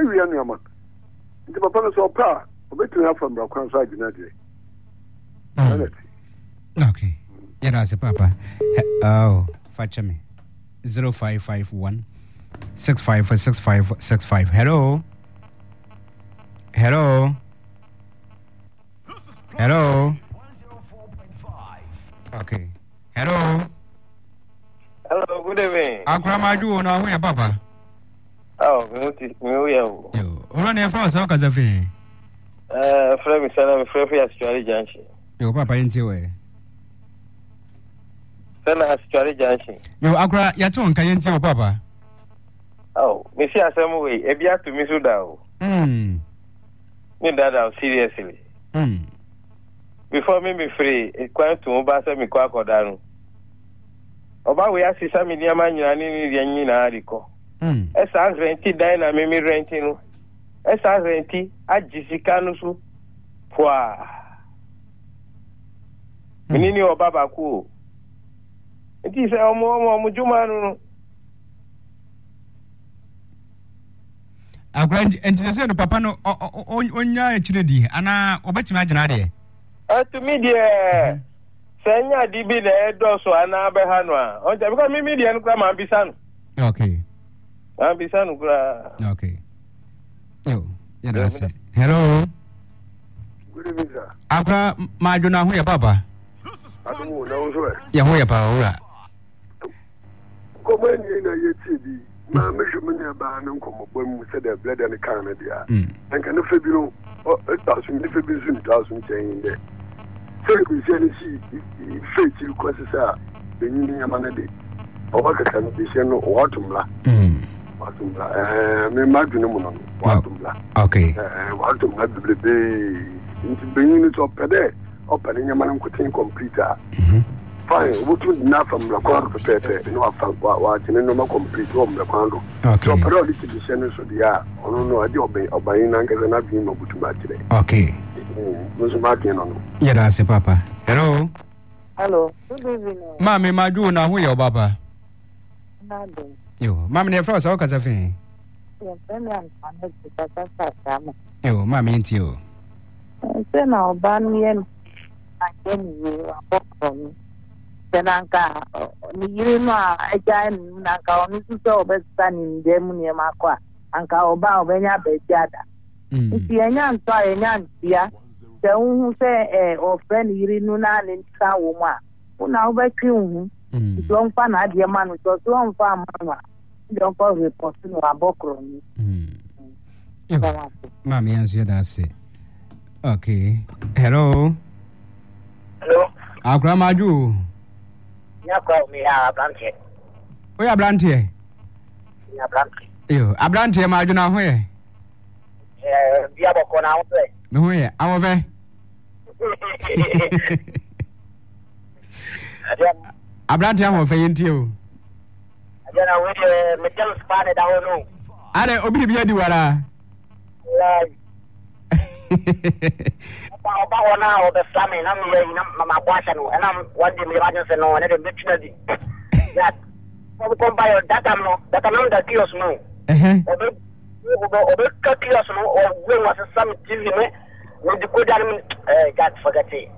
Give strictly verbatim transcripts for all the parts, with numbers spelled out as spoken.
we are man. The papa so pa, obetu na from Brakwan so agina de. Okay. Yeah, that's a papa. Oh, fetch me. zero five five one six five six five six five. Hello. Hello. Hello. Okay. Hello. Hello, good evening. Akramaju na hu ya papa. Oh, me uti, me uya. Yo, ora ne fa so ka zafi. Eh, frère mi sana mi frère fi Astuari Junction. Yo papa yenti we. Sana Astuari Junction. Yo akra ya to nka yenti o papa. Oh, me si asem we, e bia to mi so da o. Mm. Me da da seriously. Mm. Before me be free, e kwan to ba se mi kwa akoda no. Oba we asisa mi dia ma nyina ni ni dia nyina adiko. Mm. Esa renti dai na me mi renti no. Esa renti ajisika no so. Pwa. Minini oba ba ku. Enti se omo omo omo juma no. Akra enti se no papa no onya e chiredi ana obetima agina de. Uh, to me, dear, Senya Dibi, the Dosso, and Abehanwa. Oh, because me, median grammar be son. Okay. I'll be son. Okay. Yo, yeah, hello. Good evening, sir. Akra, my do not hear papa. I don't know, sir. Yeah, where power. Come in here, T V. My measurement about no come when we said the blood and the Canada. And can if you know, a thousand different soon thousand change there. So we say, see, faith you causes are the Union Manade. Or what can be seen or Watumla. Watumla, me Magnum, Watumla. Okay. Watumla, the baby into bringing it up a day, opening a man could computer. Fine, what would not from the corner to Pepe, no, watching no complete home the condo. So, probably to be sent to the air, or no, I do obey or by Nangas and not being able to match today. Okay. Mister Martin on. Yeah, that's it, Papa. Hello. Hello. Good evening. Mammy, my do now, who your Papa? You, Mammy, first, how can I say? Yes, I'm connected. You, Mammy, and you. Then I'll ban me and again you are from. Nanka ni ma aja nanka oni so obesta ni dem ni makwa anka oba obenya bejada nti enya nto enya ntia se hu se eh ofren yiri nu na ni nta wo mu a una obetwi hu so nfa na ade ma no so so nfa ma no don ko report no abokro ni mm mama yanzu da se. Okay, hello. Hello. Akramaju. Ya kwa mi ya Abrantie. Oya Abrantie. Ya Abrantie. Yo, Abrantie ma aduna ho ye. Eh, bia boko na ho se. Me ho ye, awo fe. Abrantie awo fe yenti o. Ajana we de metal span da ho no. Are obi bi adi wara. Oba wana o be flame na me na mama kwasha no na one day me ba just no na de betuna di that ko ko buy data no data no da kiosk no eh obe obe obe ka kiosk no o we was some T V me we de ko da eh God forget it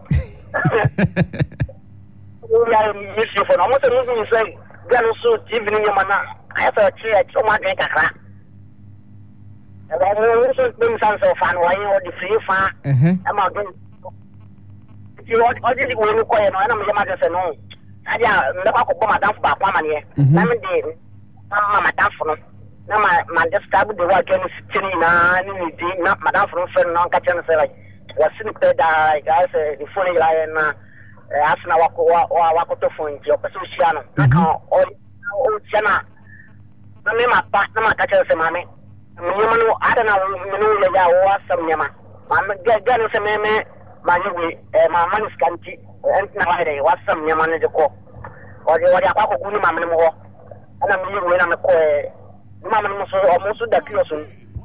we are miss you for no mo se no say ga no so T V ni mana I saw che o ma de kakra ela não só tem chance de fazer o aí o de free fa é mas que o hoje de o no coisa não é na mesma coisa não aí a não dá para comprar madame para para mania na me de na madame não na ma just sabe de o que no sitini na ni de na madame não foi não que tinha sei lá o sino que da guys de fone lá na asna wako wako to phone que o pessoal chiano na ka o o chana na me ma pa na ma ka tinha sei mame Mano, I don't know, no, ya was some yama. I'm getting some meme, my my money's country, and now I was some yaman in the co. Or the Waka Guni Mamma more. And I'm you when I'm a coy. Mamma almost the Kiosun.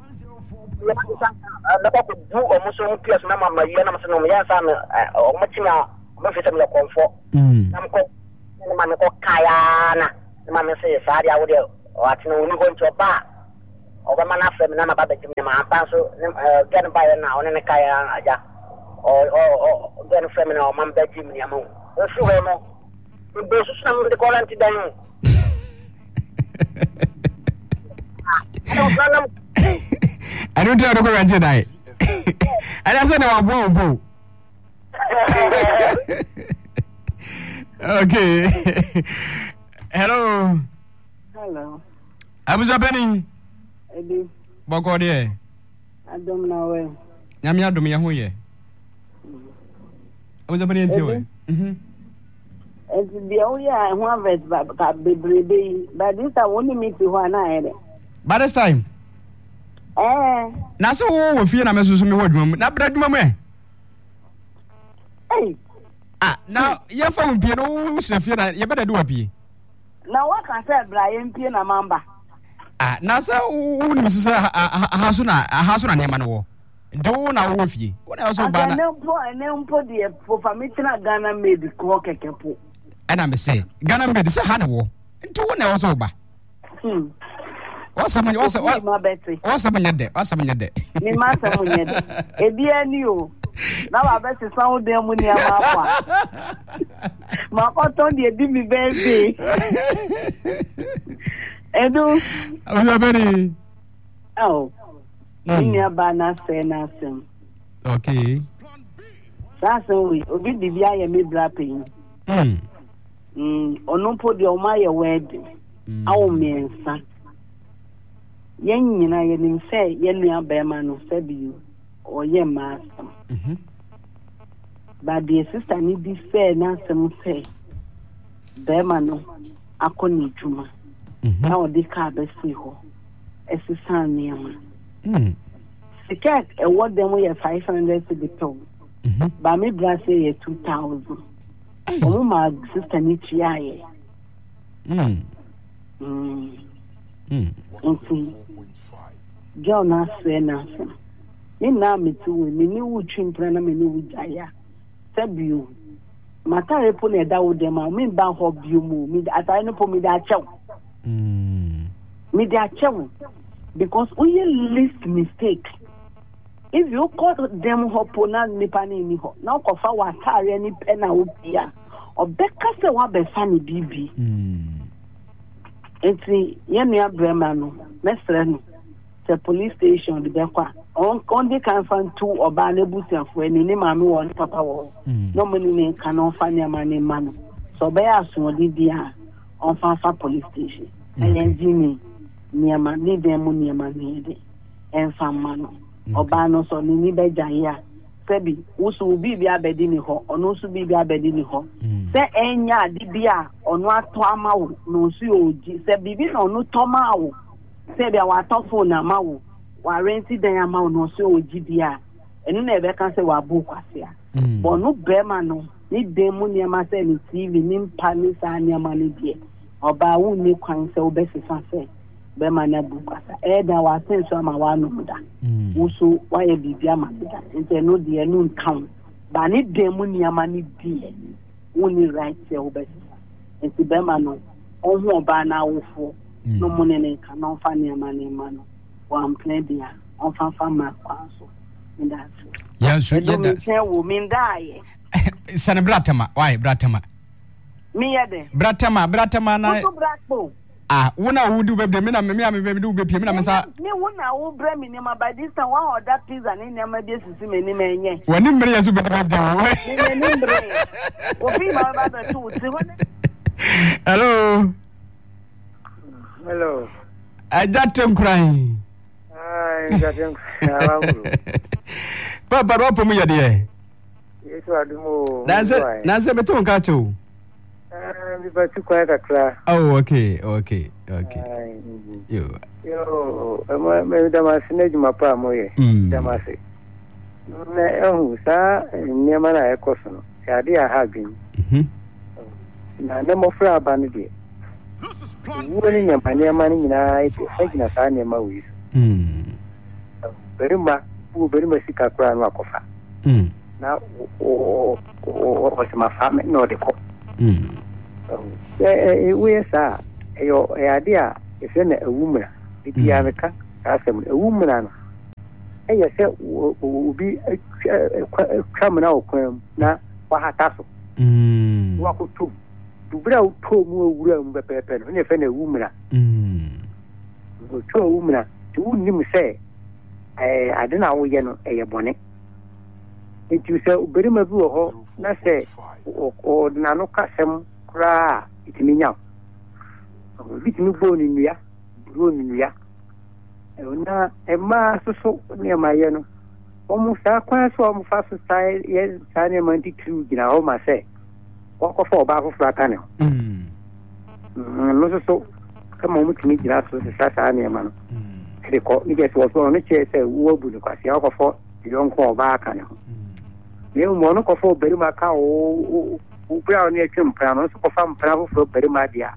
The Papa do almost so close, Mamma, my Yanam, yes, I'm or Machina, Murphy, and comfort. I'm called Mamma Kayana. The Mamma says, I would or I know only going to a bar. ọba ma na afẹ mi na ma ba bẹ jim na ma ampa so gẹn ba yẹ na ọ ne ka ya aja ọ ọ ọ gẹn fẹ mi na ọ ma bẹ jim ni ama o nsu hẹ mo mbe susu na mo de kọla nti dan o I don't know what to die. I don't know what to Okay. Hello. Hello. I was happening. Eddie. Boko de. I don't know where. Nyamia do me ya hoye. I was happening to you. Mhm. It's the only one vet but baby but this I only meet you one night. By this time. Eh. Na so wo fie na mesusu me wodum na bra dum me. Hey. Ah, now you found pie no wo se fie na ye beda do apie. Na what can say Brian pie na mamba. Ah, na so wo ni mesese ha so na ha so na ne ma no wo. Do na wo fie. Wo na so ba na. Na mpo na mpo de for family na Ghana made ko kekepo. Ana me say Ghana made say ha na wo. Nti wo na wo so ba. Hmm. What's up, what's up, what's up, nyade, what's up, nyade. Ni masa munyade. Ebi ani o. Na wa be se san ode mu ni ama kwa. Ma ko ton de di mi baby. Edu. What's up, Benny? Oh. Ni aba na se na sem. Okay. Sasa we obi di bia ye me bra pin. Mm. Mm, ono po de o ma ye wedding. Awo mensa. Yen nyina ye nim sɛ ye nua bɛrima no sɛ bi o ye maasam. Mhm. Ba de sister ni bi sɛ na asɛm sɛ bɛrima no akɔ ne dwuma. Mhm. Na o de ka ba si hɔ. Ɛsesa nneɛma. Mhm. Sikat ɛwɔ dem yɛ five hundred to the town. Mhm. Ba me bra sɛ yɛ two thousand. Omo ma sister ni tia yɛ. Mhm. Mm. Mhm. Nti girl na say na say ni na me tu we ni wu twimpra na me ni wu jaya sabio matare po na da wo dem a me ba ho bio mu me atare no po me da chew Mm. me da chew because we least mistake if you call them ho po na nipa ni ni ho na ko fa wa tare ni pe na wo bia obeka se wa be fa ni bibi Mm. enti ye nua brema no mesre no the police station the bekwa on on the can fan two oba na busiafo ani ni maame won papa wo no money ne kan on fa ne ma ne ma no so be aso di dia on fa fa police station and engineer niama ni dem niama ni de en fa ma no oba no so ni ni be jaya sebi usu bi bi abedi ni ho ono su bi bi abedi ni ho se enya adi bia ono ato ama wo no su oji se bibi no no to ma wo se bia wa to phone na ma wo wa renti dan ama wo no su oji bia enu na ebe kan se wa bu kwase a bo no be ma no ni demu ni ma se ni T V ni mpa ni sa ni ma ni die oba wu ni kwan se obesi fa se be ma na bu kwasa e da wa sen so ma wa no da wuso wa ye bibia ma da nte no de no nkan ba ni demu ni ama ni die woni right se obesi nti be ma no ohun oba na awofo no mo ne ne kan no fa ni ama ni ma no wa plan dia on fa fa ma kwa so nda so ya so ye da se wo min dai sana bratama why bratama mi ye de bratama bratama na wo bratpo ah wona wo du be me na me me me du be pie me na me sa me wona wo bra mi ne ma by this time one order pizza ni ne ma bi sisi me ni me enye wani mre yesu be be de wo ni ni mbre wo fi ma ba ba tu ti wona hello hello ajatem kran ai ajatem awangu papa ro pomu ye de yesu adumo na se na se beto nka cho eh bi ba tu kwa kakra oh okay okay okay yo yo ma me da ma sineji mapa moye da ma se na ehu sa ni ma na ekoso no ya de ha gbin mhm na na mo fra aba no de woni nya mane ma ni nyina ite agina sa ne ma wi mm beri ma bu beri ma sika kra no akofa mm na o o o se ma fa me no de ko mm eh eh we sa yo e ade a e se na awumra bibia meka asɛm ewu mmira no ɛyɛ sɛ obi twam na ɔkwan mu na wahata so wakotom dubra wotɔ mu awura mu pɛpɛɛpɛ no ne fɛ na ewu mmira otwa ewu mmira te wunnim sɛ ɛɛ ade na woyɛ no ɛyɛ bɔne nti sɛ obarima bi wɔ hɔ na sɛ ɔde n'ano kasɛm koraa ɛtumi nya obi tumi bɔ ne nnua buro ne nnua na mmaa soso nneɛma yɛ no wɔn saa kwan so wɔn fa so saa yɛ saa nneɛma ntitiriw gyina hɔ ma sɛ wɔkɔfa ɔbaa foforɔ aka ne ho no soso kama wɔn tumi gyina so saa saa nneɛma no ɛde kɔ ne gyɛ sɛ wɔfɔ ɔno kyerɛ sɛ wɔabu ne kwasi wɔkɔfɔ yɔnko ɔbaa aka ne ho na emu ɔno kɔfɔ ɔbarima ka o o bere a ɔno atwa mpena no nso kɔfa mpena foforɔ barima deɛ